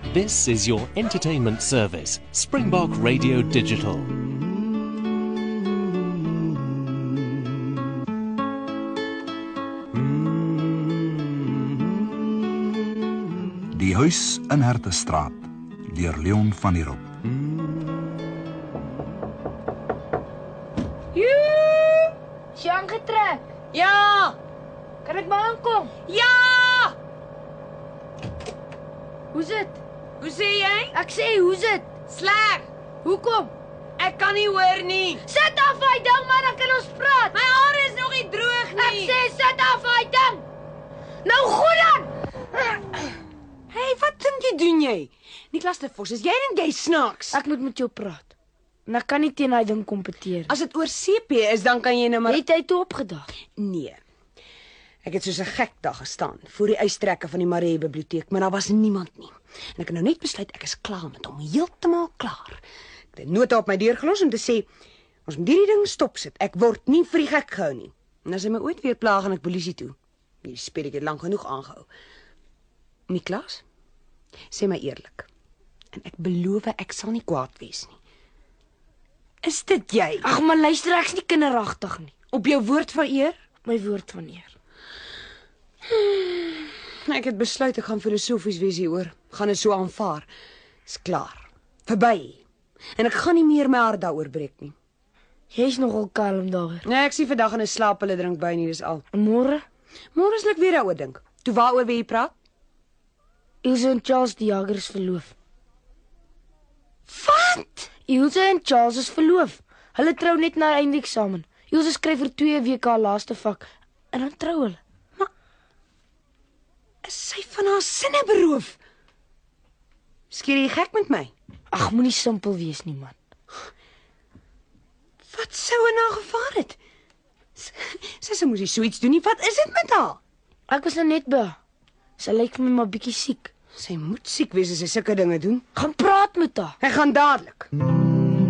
This is your entertainment service, Springbok Radio Digital. Die huis in Hertestraat, deur Leon van der Roop. Joe! Is jy aangetrek? Ja! Kan ek maar aankom? Ja! Hoe's dit? Hoe sê jy? Ek sê, hoe's dit? Sleg! Hoekom? Ek kan nie hoor nie. Sit af hy ding man, dan kan ons praat. My hare is nog nie droog Ek nie. sê, sit af hy ding. Nou goed dan! Hey, wat dink jy doen jy? Niklas de Vos, is jy dink jy snaaks? Ek moet met jou praat. En ek kan nie teen hy ding kompeteer. As dit oor CP is, dan kan jy nou maar... Het hy toe opgedag? Nee. Ek het soos 'n gek dag gestaan voor die uitstrekke van die Maree biblioteek, maar daar was niemand nie. En ek het nou net besluit ek is klaar met hom, heeltemal klaar. Ek het 'n nota op my deur gelos om te sê ons moet hierdie ding stopsit. Ek word nie vir die gek gehou nie. En as hy my ooit weer plaag, gaan ek polisie toe. Hierdie spelletjie het lank genoeg aangehou. Niklas, sê my eerlik. En ek beloof ek sal nie kwaad wees nie. Is dit jy? Ag man, luister, ek's nie kinderagtig nie. Op jou woord van eer? My woord van eer. Ek het besluit ek gaan filosofies wees hieroor. Gaan dit so aanvaar. Is klaar. Verby. En ek gaan nie meer my hart daaroor breek nie. Jy's nogal kalm daaroor. Nee, ek sien vandag in 'n slaappille drink by nie, dis al. En môre? Môre sal ek weer daaroor dink. Toe waaroor wil jy praat? Ilse en Charles die Jager is verloof. Wat? Ilse en Charles is verloof. Hulle trou net na eindeksamen. Ilse skryf vir 2 weke haar laaste vak en dan trou hulle. Is sy van haar sinne beroof? Skeer jy gek met my? Ag, moenie simpel wees nie, man. Wat sou in haar gevaar het? Sy moes nie so iets doen nie. Wat is dit met haar? Ek was nou net by haar. Sy lyk vir my maar bietjie siek. Sy moet siek wees as sy sulke dinge doen. Gaan praat met haar. Ek gaan dadelik.